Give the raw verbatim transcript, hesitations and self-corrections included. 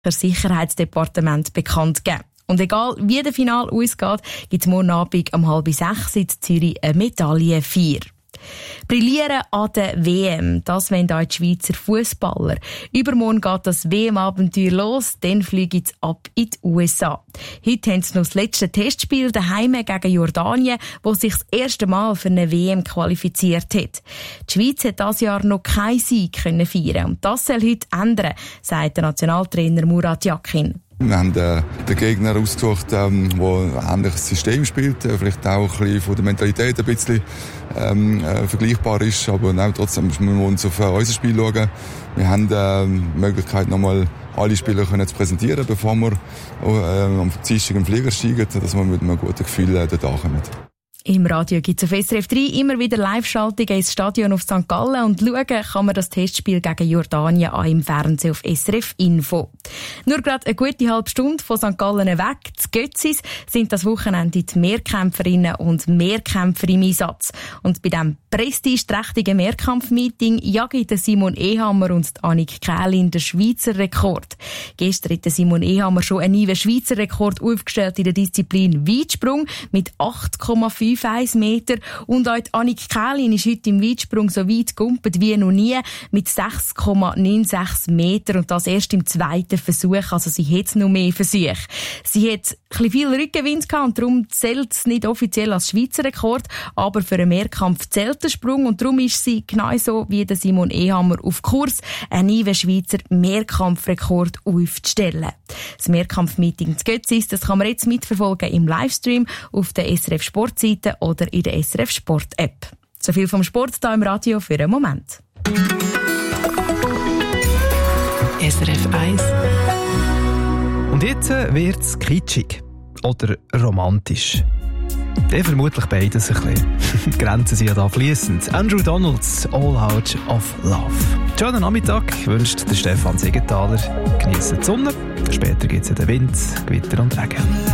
Sicherheitsdepartement bekannt gegeben. Und egal wie der Final ausgeht, gibt es morgen Abend um halb sechs in Zürich eine Medaillenfeier. Brillieren an der W M, das wollen hier die Schweizer Fußballer. Übermorgen geht das W M-Abenteuer los, dann fliegen sie ab in die U S A. Heute haben sie noch das letzte Testspiel daheim gegen Jordanien, wo sich das erste Mal für eine W M qualifiziert hat. Die Schweiz hat dieses Jahr noch keinen Sieg können feiern und das soll heute ändern, sagt der Nationaltrainer Murat Yakin. Wir haben äh, den Gegner ausgesucht, der ähm, ein ähnliches System spielt, äh, vielleicht auch ein bisschen von der Mentalität ein bisschen ähm, äh, vergleichbar ist, aber nein, trotzdem müssen wir uns auf äh, unser Spiel schauen. Wir haben äh, die Möglichkeit, nochmal alle Spieler können zu präsentieren, bevor wir äh, am Dienstag im Flieger steigen, dass wir mit einem guten Gefühl äh, dort ankommen. Im Radio gibt es auf S R F drei immer wieder Live-Schaltungen ins Stadion auf Sankt Gallen und schauen kann man das Testspiel gegen Jordanien an im Fernsehen auf S R F Info. Nur gerade eine gute halbe Stunde von Sankt Gallen weg, zu Götzis, sind das Wochenende die Mehrkämpferinnen und Mehrkämpfer im Einsatz. Und bei diesem prestigeträchtigen Mehrkampfmeeting jagen Simon Ehammer und Annik Kählin den Schweizer Rekord. Gestern hat Simon Ehammer schon einen neuen Schweizer Rekord aufgestellt in der Disziplin Weitsprung mit acht Komma fünfundsechzig Meter. Und auch die Annik Kählin ist heute im Weitsprung so weit gegumpelt wie noch nie mit sechs Komma sechsundneunzig Meter und das erst im zweiten Versuch. Also sie hat noch mehr Versuche. Sie hat ein bisschen viel Rückenwind gehabt und darum zählt es nicht offiziell als Schweizer Rekord, aber für einen Mehrkampf zählt der Sprung und darum ist sie genauso wie der Simon Ehammer auf Kurs, einen neuen Schweizer Mehrkampfrekord aufzustellen. Das Mehrkampfmeeting zu Götzis, das kann man jetzt mitverfolgen im Livestream auf der S R F Sportseite oder in der S R F Sport App. So viel vom Sport hier im Radio für einen Moment. S R F eins. Und jetzt wird es kitschig oder romantisch. Ja, vermutlich beides ein bisschen. Die Grenzen sind ja da fließend. Andrew Donalds, All Out of Love. Schönen Nachmittag wünscht der Stefan Siegenthaler. Geniessen die Sonne. Später gibt es ja den Wind, Gewitter und Regen.